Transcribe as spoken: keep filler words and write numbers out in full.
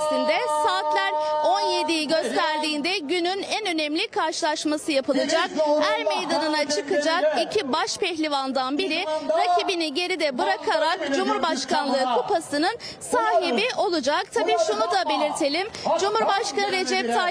bölgesinde saatler on yediyi gösterdiğinde günün en önemli karşılaşması yapılacak. Er meydanına çıkacak iki baş pehlivandan biri rakibini geride bırakarak Cumhurbaşkanlığı kupasının sahibi olacak. Tabii şunu da belirtelim. Cumhurbaşkanı Recep Tayyip